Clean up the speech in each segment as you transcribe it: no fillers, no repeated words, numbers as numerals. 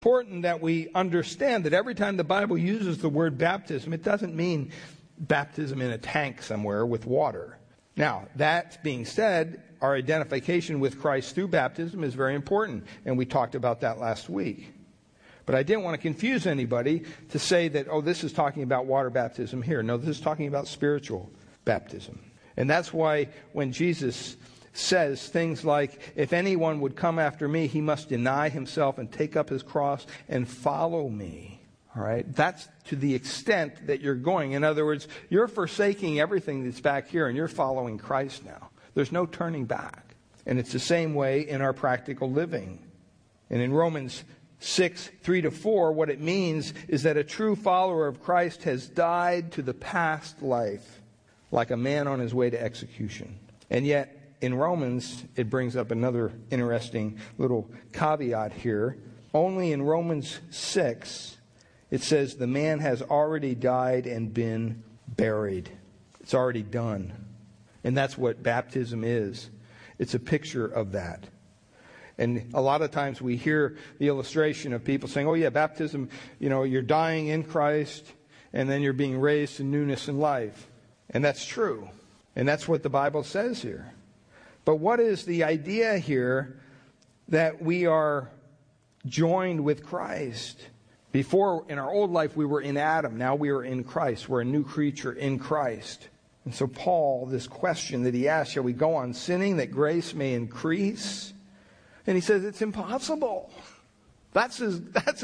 Important that we understand that every time the Bible uses the word baptism, it doesn't mean baptism in a tank somewhere with water. Now, that being said, our identification with Christ through baptism is very important, and we talked about that last week. But I didn't want to confuse anybody to say that, oh, this is talking about water baptism here. No, this is talking about spiritual baptism. And that's why when Jesus says things like, if anyone would come after me, he must deny himself and take up his cross and follow me. All right? That's to the extent that you're going. In other words, you're forsaking everything that's back here and you're following Christ now. There's no turning back. And it's the same way in our practical living. And in Romans 6:3-4, what it means is that a true follower of Christ has died to the past life like a man on his way to execution. And yet, in Romans, it brings up another interesting little caveat here. Only in Romans 6, it says the man has already died and been buried. It's already done. And that's what baptism is. It's a picture of that. And a lot of times we hear the illustration of people saying, oh yeah, baptism, you're dying in Christ and then you're being raised to newness in life. And that's true. And that's what the Bible says here. But what is the idea here that we are joined with Christ? Before, in our old life, we were in Adam. Now we are in Christ. We're a new creature in Christ. And so Paul, this question that he asked, shall we go on sinning that grace may increase? And he says it's impossible. That's his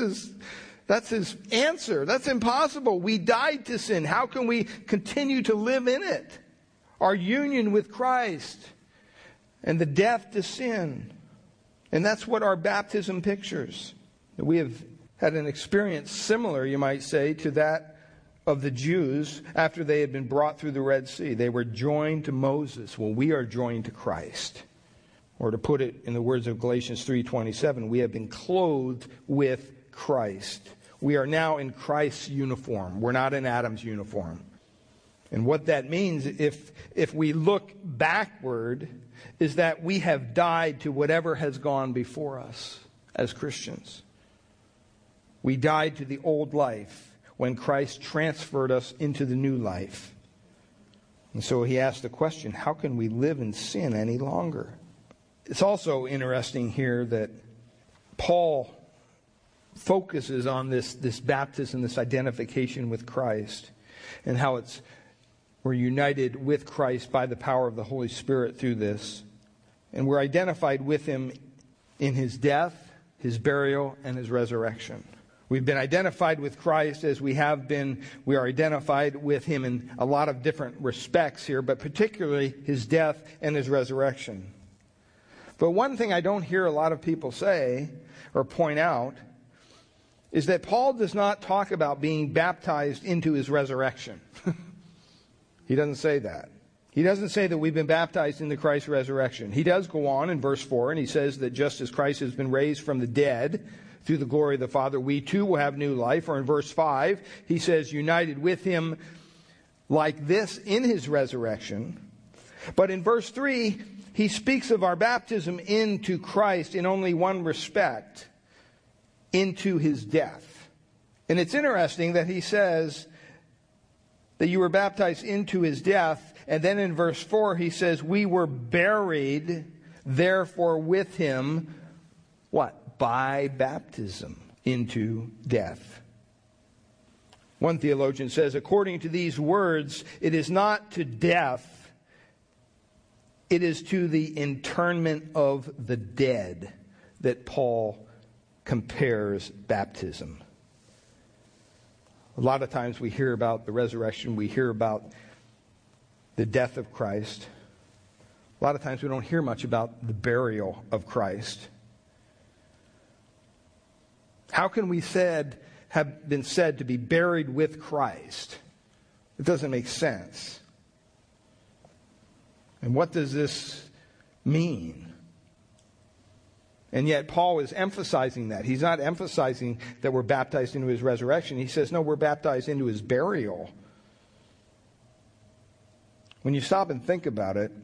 answer. That's impossible. We died to sin. How can we continue to live in it? Our union with Christ and the death to sin. And that's what our baptism pictures. We have had an experience similar, you might say, to that of the Jews after they had been brought through the Red Sea. They were joined to Moses. Well, we are joined to Christ. Or to put it in the words of Galatians 3:27, we have been clothed with Christ. We are now in Christ's uniform. We're not in Adam's uniform. And what that means, if we look backward, is that we have died to whatever has gone before us as Christians. We died to the old life when Christ transferred us into the new life. And so he asked the question, how can we live in sin any longer? It's also interesting here that Paul focuses on this baptism, this identification with Christ, and how we're united with Christ by the power of the Holy Spirit through this. And we're identified with him in his death, his burial, and his resurrection. We've been identified with Christ as we are identified with him in a lot of different respects here, but particularly his death and his resurrection. But one thing I don't hear a lot of people say or point out is that Paul does not talk about being baptized into his resurrection. He doesn't say that. He doesn't say that we've been baptized into Christ's resurrection. He does go on in verse 4, and he says that just as Christ has been raised from the dead through the glory of the Father, we too will have new life. Or in verse 5, he says, united with him like this in his resurrection. But in verse 3, he speaks of our baptism into Christ in only one respect, into his death. And it's interesting that he says that you were baptized into his death. And then in verse 4, he says, we were buried, therefore, with him, what? By baptism into death. One theologian says, according to these words, it is not to death, it is to the internment of the dead that Paul compares baptism. A lot of times we hear about the resurrection, we hear about the death of Christ. A lot of times we don't hear much about the burial of Christ. How can we have been said to be buried with Christ? It doesn't make sense. And what does this mean? And yet Paul is emphasizing that. He's not emphasizing that we're baptized into his resurrection. He says, no, we're baptized into his burial. When you stop and think about it,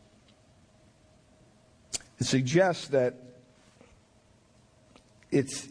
it suggests that it's